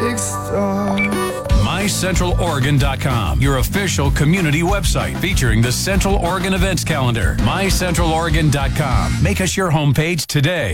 big stars. MyCentralOregon.com, your official community website featuring the Central Oregon events calendar. MyCentralOregon.com. Make us your homepage today.